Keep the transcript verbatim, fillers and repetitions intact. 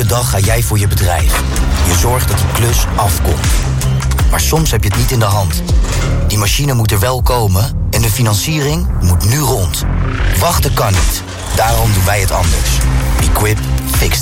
dag ga jij voor je bedrijf. Je zorgt dat die klus afkomt. Maar soms heb je het niet in de hand. Die machine moet er wel komen en de financiering moet nu rond. Wachten kan niet. Daarom doen wij het anders. Equip